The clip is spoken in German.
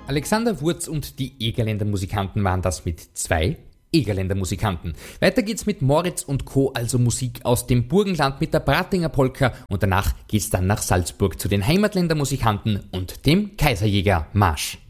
Alexander Wurz und die Egerländer Musikanten waren das mit 2 Egerländer Musikanten. Weiter geht's mit Moritz und Co., also Musik aus dem Burgenland mit der Bratinger Polka, und danach geht's dann nach Salzburg zu den Heimatländer Musikanten und dem Kaiserjäger Marsch.